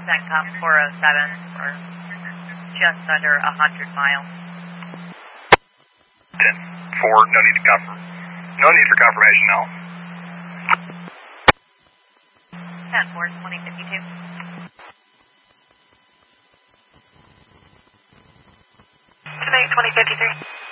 CENTCOM 407 for just under 100 miles. 10-4, no need for confirmation now. 10-4, 2052. Today, 2053.